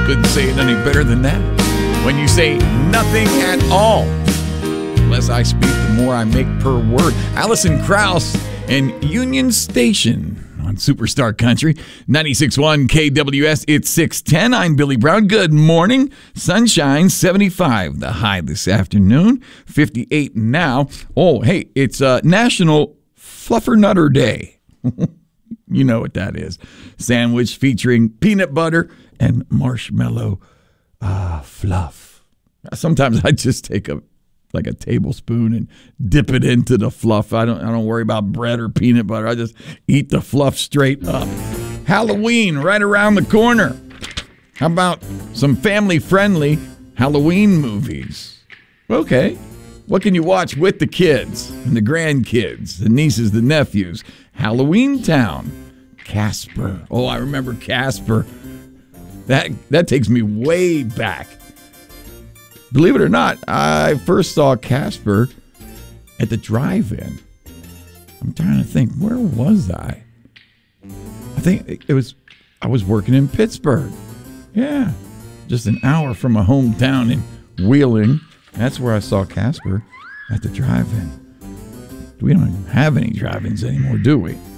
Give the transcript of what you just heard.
Couldn't say it any better than that. When you say nothing at all. The less I speak, the more I make per word. Alison Krauss and Union Station on Superstar Country. 96.1 KWS, it's 6:10. I'm Billy Brown. Good morning. Sunshine, 75 the high this afternoon. 58 now. Oh, hey, it's National Fluffernutter Day. You know what that is. Sandwich featuring peanut butter and marshmallow fluff. Sometimes I just take a tablespoon and dip it into the fluff. I don't worry about bread or peanut butter. I just eat the fluff straight up. Halloween right around the corner. How about some family-friendly Halloween movies? Okay. What can you watch with the kids and the grandkids, the nieces, the nephews? Halloween Town. Casper. Oh, I remember Casper. That takes me way back. Believe it or not, I first saw Casper at the drive-in. I'm trying to think, where was I? I think I was working in Pittsburgh. Yeah, just an hour from my hometown in Wheeling. That's where I saw Casper, at the drive-in. We don't even have any drive-ins anymore, do we?